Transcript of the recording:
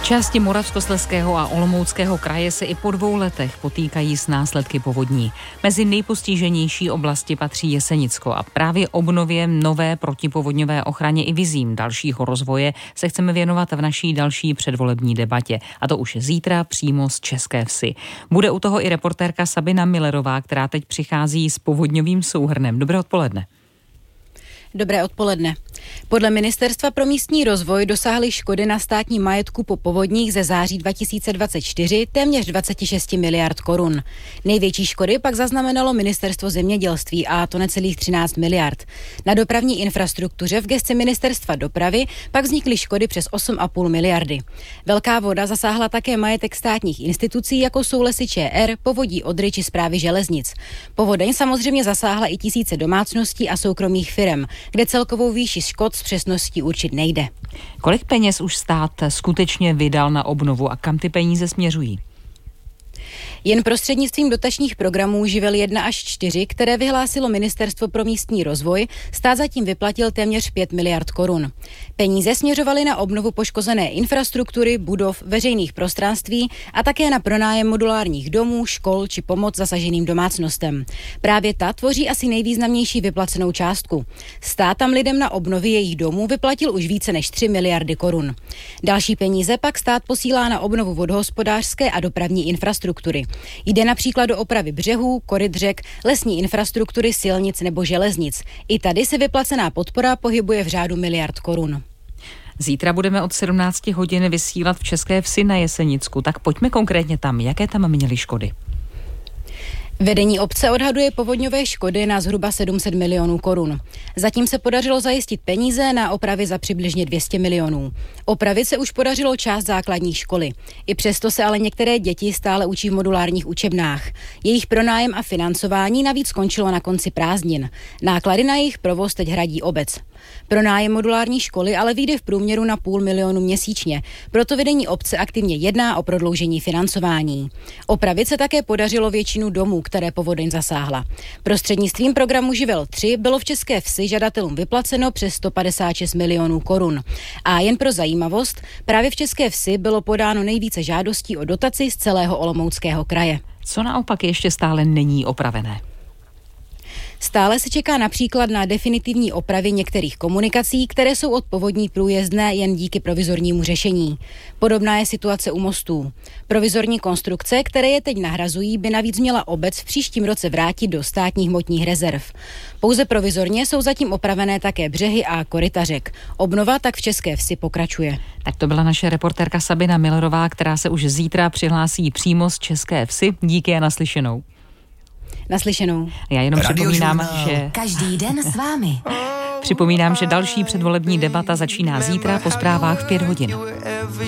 Části Moravskoslezského a Olomouckého kraje se i po 2 letech potýkají s následky povodní. Mezi nejpostiženější oblasti patří Jesenicko a právě obnově nové protipovodňové ochraně i vizím dalšího rozvoje se chceme věnovat v naší další předvolební debatě. A to už zítra přímo z České Vsi. Bude u toho i reportérka Sabina Millerová, která teď přichází s povodňovým souhrnem. Dobré odpoledne. Dobré odpoledne. Podle Ministerstva pro místní rozvoj dosáhly škody na státním majetku po povodních ze září 2024 téměř 26 miliard korun. Největší škody pak zaznamenalo Ministerstvo zemědělství a to necelých 13 miliard. Na dopravní infrastruktuře v gesci Ministerstva dopravy pak vznikly škody přes 8,5 miliardy. Velká voda zasáhla také majetek státních institucí, jako jsou Lesy ČR, Povodí Odry či Správy železnic. Povodeň samozřejmě zasáhla i tisíce domácností a soukromých firem, kde celkovou výši škod s přesností určit nejde. Kolik peněz už stát skutečně vydal na obnovu a kam ty peníze směřují? Jen prostřednictvím dotačních programů Živel 1 až 4, které vyhlásilo Ministerstvo pro místní rozvoj, stát zatím vyplatil téměř 5 miliard korun. Peníze směřovaly na obnovu poškozené infrastruktury, budov, veřejných prostranství a také na pronájem modulárních domů, škol či pomoc zasaženým domácnostem. Právě ta tvoří asi nejvýznamnější vyplacenou částku. Stát tam lidem na obnovy jejich domů vyplatil už více než 3 miliardy korun. Další peníze pak stát posílá na obnovu vodohospodářské a dopravní infrastruktury. Jde například do opravy břehů, koryt řek, lesní infrastruktury, silnic nebo železnic. I tady se vyplacená podpora pohybuje v řádu miliard korun. Zítra budeme od 17 hodin vysílat v České Vsi na Jesenicku, tak pojďme konkrétně tam, jaké tam měly škody. Vedení obce odhaduje povodňové škody na zhruba 700 milionů korun. Zatím se podařilo zajistit peníze na opravy za přibližně 200 milionů. Opravit se už podařilo část základní školy. I přesto se ale některé děti stále učí v modulárních učebnách. Jejich pronájem a financování navíc skončilo na konci prázdnin. Náklady na jejich provoz teď hradí obec. Pronájem modulární školy ale vyjde v průměru na 500 000 měsíčně, proto vedení obce aktivně jedná o prodloužení financování. Opravit se také podařilo většinu domů, které povodeň zasáhla. Prostřednictvím programu Živel 3 bylo v České Vsi žadatelům vyplaceno přes 156 milionů korun. A jen pro zajímavost, právě v České Vsi bylo podáno nejvíce žádostí o dotaci z celého Olomouckého kraje. Co naopak ještě stále není opravené? Stále se čeká například na definitivní opravy některých komunikací, které jsou od povodní průjezdné jen díky provizornímu řešení. Podobná je situace u mostů. Provizorní konstrukce, které je teď nahrazují, by navíc měla obec v příštím roce vrátit do státních hmotných rezerv. Pouze provizorně jsou zatím opravené také břehy a koryta řek. Obnova tak v České Vsi pokračuje. Tak to byla naše reportérka Sabina Millerová, která se už zítra přihlásí přímo z České Vsi. Díky a naslyšenou. Naslyšenou. Já jenom připomínám, že každý den s vámi. Připomínám, že další předvolební debata začíná zítra po zprávách v 5 hodin.